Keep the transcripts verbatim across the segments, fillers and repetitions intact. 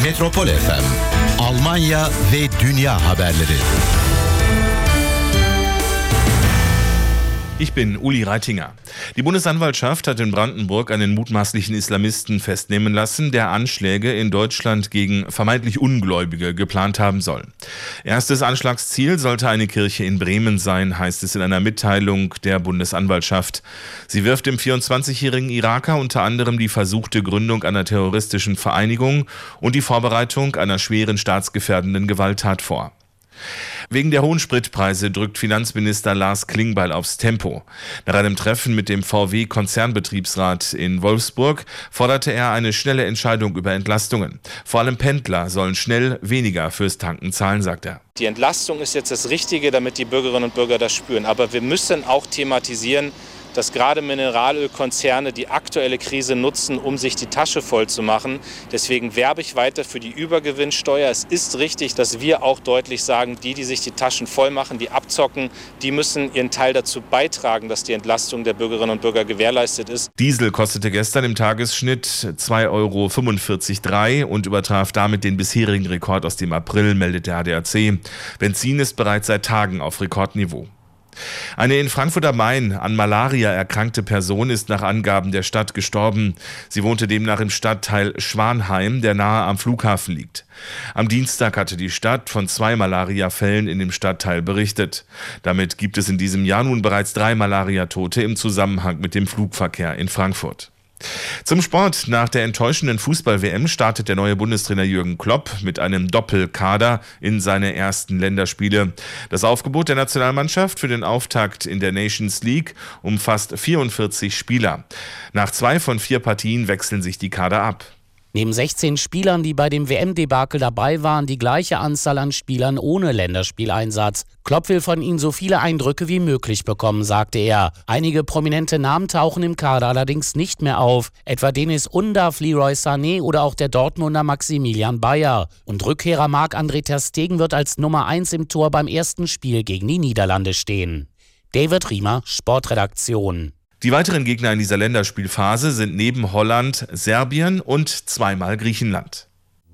Metropol F M, Almanya ve dünya haberleri. Ich bin Uli Reitinger. Die Bundesanwaltschaft hat in Brandenburg einen mutmaßlichen Islamisten festnehmen lassen, der Anschläge in Deutschland gegen vermeintlich Ungläubige geplant haben soll. Erstes Anschlagsziel sollte eine Kirche in Bremen sein, heißt es in einer Mitteilung der Bundesanwaltschaft. Sie wirft dem vierundzwanzigjährigen Iraker unter anderem die versuchte Gründung einer terroristischen Vereinigung und die Vorbereitung einer schweren staatsgefährdenden Gewalttat vor. Wegen der hohen Spritpreise drückt Finanzminister Lars Klingbeil aufs Tempo. Nach einem Treffen mit dem V W-Konzernbetriebsrat in Wolfsburg forderte er eine schnelle Entscheidung über Entlastungen. Vor allem Pendler sollen schnell weniger fürs Tanken zahlen, sagt er. Die Entlastung ist jetzt das Richtige, damit die Bürgerinnen und Bürger das spüren. Aber wir müssen auch thematisieren, dass gerade Mineralölkonzerne die aktuelle Krise nutzen, um sich die Tasche voll zu machen. Deswegen werbe ich weiter für die Übergewinnsteuer. Es ist richtig, dass wir auch deutlich sagen, die, die sich die Taschen voll machen, die abzocken, die müssen ihren Teil dazu beitragen, dass die Entlastung der Bürgerinnen und Bürger gewährleistet ist. Diesel kostete gestern im Tagesschnitt zwei Euro fünfundvierzig Komma drei und übertraf damit den bisherigen Rekord aus dem April, meldet der A D A C. Benzin ist bereits seit Tagen auf Rekordniveau. Eine in Frankfurt am Main an Malaria erkrankte Person ist nach Angaben der Stadt gestorben. Sie wohnte demnach im Stadtteil Schwanheim, der nahe am Flughafen liegt. Am Dienstag hatte die Stadt von zwei Malariafällen in dem Stadtteil berichtet. Damit gibt es in diesem Jahr nun bereits drei Malariatote im Zusammenhang mit dem Flugverkehr in Frankfurt. Zum Sport. Nach der enttäuschenden Fußball-W M startet der neue Bundestrainer Jürgen Klopp mit einem Doppelkader in seine ersten Länderspiele. Das Aufgebot der Nationalmannschaft für den Auftakt in der Nations League umfasst vierundvierzig Spieler. Nach zwei von vier Partien wechseln sich die Kader ab. Neben sechzehn Spielern, die bei dem W M-Debakel dabei waren, die gleiche Anzahl an Spielern ohne Länderspieleinsatz. Klopp will von ihnen so viele Eindrücke wie möglich bekommen, sagte er. Einige prominente Namen tauchen im Kader allerdings nicht mehr auf, etwa Deniz Undav, Leroy Sané oder auch der Dortmunder Maximilian Bayer. Und Rückkehrer Marc-André ter Stegen wird als Nummer eins im Tor beim ersten Spiel gegen die Niederlande stehen. David Riemer, Sportredaktion. Die weiteren Gegner in dieser Länderspielphase sind neben Holland Serbien und zweimal Griechenland.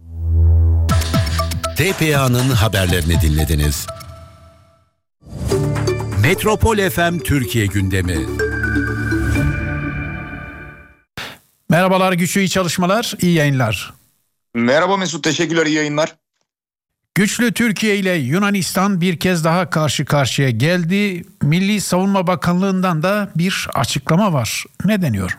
T P A'nın haberlerini dinlediniz. Metropol F M Türkiye gündemi. Merhabalar Güçlü, iyi çalışmalar, iyi yayınlar. Merhaba Mesut, teşekkürler, iyi yayınlar. Güçlü, Türkiye ile Yunanistan bir kez daha karşı karşıya geldi. Milli Savunma Bakanlığı'ndan da bir açıklama var. Ne deniyor?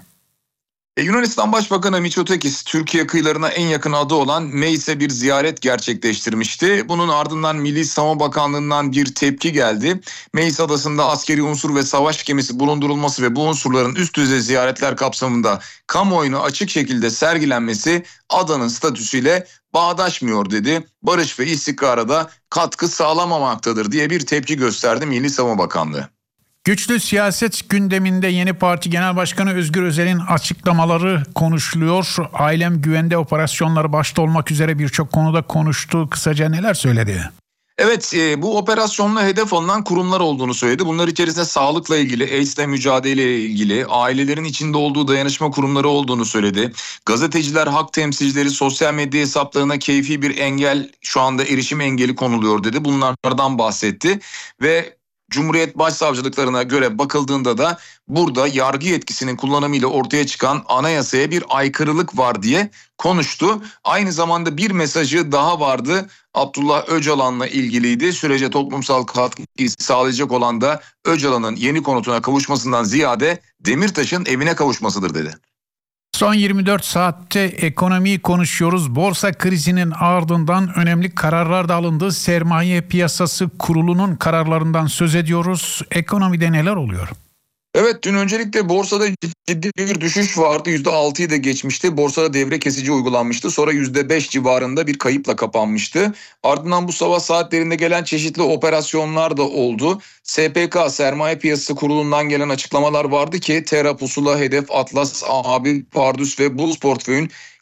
E, Yunanistan Başbakanı Mitsotakis, Türkiye kıyılarına en yakın adı olan Meis'e bir ziyaret gerçekleştirmişti. Bunun ardından Milli Savunma Bakanlığı'ndan bir tepki geldi. Meis adasında askeri unsur ve savaş gemisi bulundurulması ve bu unsurların üst düzey ziyaretler kapsamında kamuoyuna açık şekilde sergilenmesi adanın statüsüyle bağdaşmıyor dedi. Barış ve istikrara da katkı sağlamamaktadır diye bir tepki gösterdi Milli Savunma Bakanlığı. Güçlü, siyaset gündeminde yeni parti genel başkanı Özgür Özel'in açıklamaları konuşuluyor. Ailem güvende operasyonları başta olmak üzere birçok konuda konuştu. Kısaca neler söyledi? Evet, e, bu operasyonla hedef alınan kurumlar olduğunu söyledi. Bunlar içerisinde sağlıkla ilgili, AIDS'le mücadeleyle ilgili, ailelerin içinde olduğu dayanışma kurumları olduğunu söyledi. Gazeteciler, hak temsilcileri, sosyal medya hesaplarına keyfi bir engel, şu anda erişim engeli konuluyor dedi. Bunlardan bahsetti ve Cumhuriyet Başsavcılıklarına göre bakıldığında da burada yargı yetkisinin kullanımıyla ortaya çıkan anayasaya bir aykırılık var diye konuştu. Aynı zamanda bir mesajı daha vardı. Abdullah Öcalan'la ilgiliydi. Sürece toplumsal katkı sağlayacak olan da Öcalan'ın yeni konutuna kavuşmasından ziyade Demirtaş'ın evine kavuşmasıdır dedi. Son yirmi dört saatte ekonomiyi konuşuyoruz. Borsa krizinin ardından önemli kararlar da alındı. Sermaye Piyasası Kurulu'nun kararlarından söz ediyoruz. Ekonomide neler oluyor? Evet, dün öncelikle borsada ciddi bir düşüş vardı. yüzde altıyı da geçmişti. Borsada devre kesici uygulanmıştı. Sonra yüzde beş civarında bir kayıpla kapanmıştı. Ardından bu sabah saatlerinde gelen çeşitli operasyonlar da oldu. S P K, Sermaye Piyasası Kurulu'ndan gelen açıklamalar vardı ki Terra, Pusula, Hedef, Atlas, Abi, Pardus ve Bulls portföyün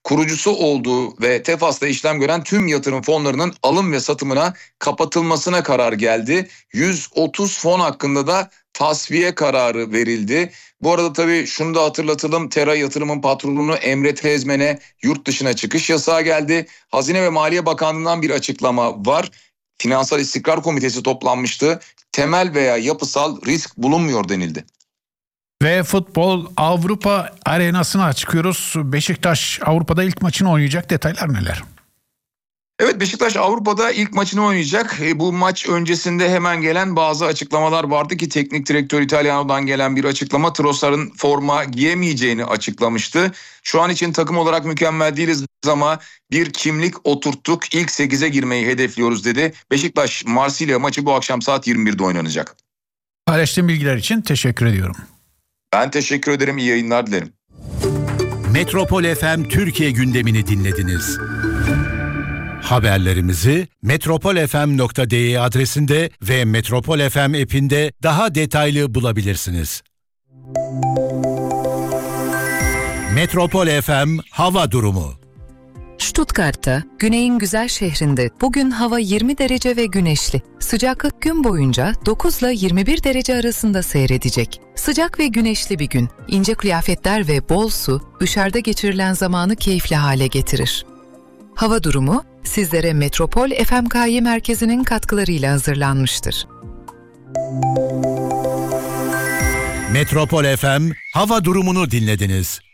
kurucusu olduğu ve Tefas'ta işlem gören tüm yatırım fonlarının alım ve satımına kapatılmasına karar geldi. yüz otuz fon hakkında da tasfiye kararı verildi. Bu arada tabii şunu da hatırlatalım. Tera Yatırım'ın patronu Emre Tezmen'e yurt dışına çıkış yasağı geldi. Hazine ve Maliye Bakanlığı'ndan bir açıklama var. Finansal İstikrar Komitesi toplanmıştı. Temel veya yapısal risk bulunmuyor denildi. Ve futbol Avrupa arenasına çıkıyoruz. Beşiktaş Avrupa'da ilk maçını oynayacak. Detaylar neler? Evet, Beşiktaş Avrupa'da ilk maçını oynayacak. E, bu maç öncesinde hemen gelen bazı açıklamalar vardı ki teknik direktör Italiano'dan gelen bir açıklama Trossard'ın forma giyemeyeceğini açıklamıştı. Şu an için takım olarak mükemmel değiliz ama bir kimlik oturttuk. İlk sekize girmeyi hedefliyoruz dedi. Beşiktaş Marsilya maçı bu akşam saat yirmi birde oynanacak. Paylaştığım bilgiler için teşekkür ediyorum. Ben teşekkür ederim. İyi yayınlar dilerim. Metropol F M Türkiye gündemini dinlediniz. Haberlerimizi metropol f m nokta d e adresinde ve Metropol F M app'inde daha detaylı bulabilirsiniz. Metropol F M hava durumu. Stuttgart'ta, güneyin güzel şehrinde bugün hava yirmi derece ve güneşli. Sıcaklık gün boyunca dokuz ile yirmi bir derece arasında seyredecek. Sıcak ve güneşli bir gün. İnce kıyafetler ve bol su, dışarıda geçirilen zamanı keyifli hale getirir. Hava durumu, sizlere Metropol F M K Y merkezinin katkılarıyla hazırlanmıştır. Metropol F M hava durumunu dinlediniz.